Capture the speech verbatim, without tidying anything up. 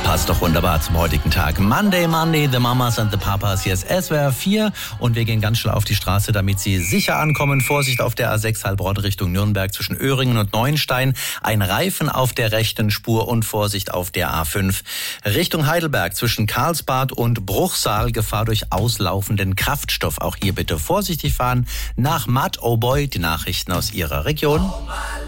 Passt doch wunderbar zum heutigen Tag. Monday, Monday, the Mamas and the Papas. Hier ist S W R vier und wir gehen ganz schnell auf die Straße, damit Sie sicher ankommen. Vorsicht auf der A sechs Heilbronn Richtung Nürnberg zwischen Öhringen und Neuenstein. Ein Reifen auf der rechten Spur und Vorsicht auf der A fünf. Richtung Heidelberg zwischen Karlsbad und Bruchsal. Gefahr durch auslaufenden Kraftstoff. Auch hier bitte vorsichtig fahren. Nach Mud Oh Boy die Nachrichten aus Ihrer Region.